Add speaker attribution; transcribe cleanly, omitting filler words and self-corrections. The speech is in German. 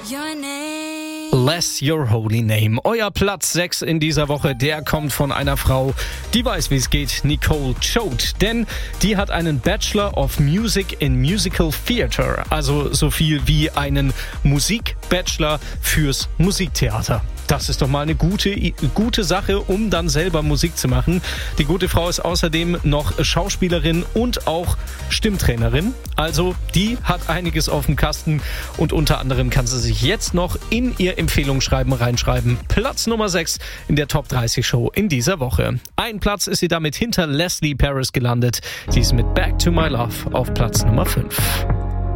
Speaker 1: your name.
Speaker 2: Bless Your Holy Name. Euer Platz 6 in dieser Woche, der kommt von einer Frau, die weiß, wie es geht, Nicole Choate. Denn die hat einen Bachelor of Music in Musical Theatre, also so viel wie einen Musikbachelor fürs Musiktheater. Das ist doch mal eine gute Sache, um dann selber Musik zu machen. Die gute Frau ist außerdem noch Schauspielerin und auch Stimmtrainerin. Also die hat einiges auf dem Kasten und unter anderem kann sie sich jetzt noch in ihr Empfehlungsschreiben reinschreiben. Platz Nummer 6 in der Top 30 Show in dieser Woche. Ein Platz ist sie damit hinter Leslie Paris gelandet. Sie ist mit Back to My Love auf Platz Nummer 5.